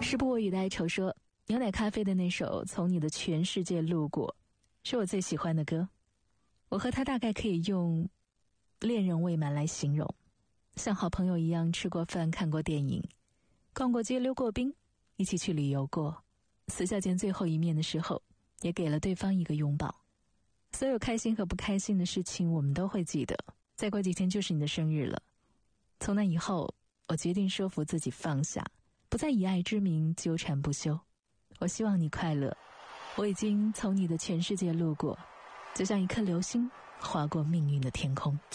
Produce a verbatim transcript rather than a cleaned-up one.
时不我与的哀愁说，牛奶咖啡的那首《从你的全世界路过》是我最喜欢的歌。我和他大概可以用恋人未满来形容，像好朋友一样吃过饭，看过电影，逛过街，溜过冰，一起去旅游过，私下见最后一面的时候也给了对方一个拥抱。所有开心和不开心的事情我们都会记得，再过几天就是你的生日了。从那以后，我决定说服自己放下，不再以爱之名纠缠不休。我希望你快乐，我已经从你的全世界路过，就像一颗流星划过命运的天空。